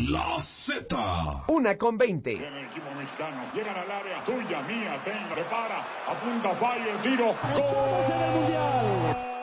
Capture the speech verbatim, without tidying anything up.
La Z. Una con veinte. Viene el equipo mexicano. Llegan al área. Tuya, mía, tenga, prepara. Apunta, falla, tiro. ¡Gol!